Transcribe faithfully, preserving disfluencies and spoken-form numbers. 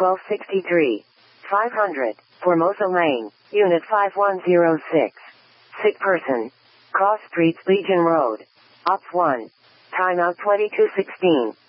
twelve sixty-three. five hundred. Formosa Lane, Unit five one zero six. Sick person. Cross Streets, Legion Road. Ops one. Timeout twenty-two sixteen.